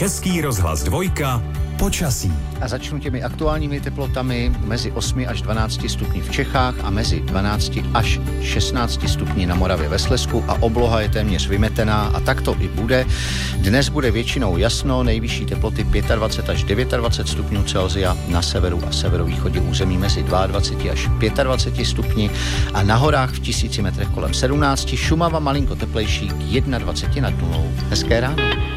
Český rozhlas 2, počasí. A začnu těmi aktuálními teplotami mezi 8 až 12 stupni v Čechách a mezi 12 až 16 stupni na Moravě ve Slezsku a obloha je téměř vymetená a tak to i bude. Dnes bude většinou jasno, nejvyšší teploty 25 až 29 stupňů Celsia, na severu a severovýchodě území mezi 22 až 25 stupni a na horách v 1000 metrech kolem 17, Šumava malinko teplejší k 21 nad nulou. Hezké ráno.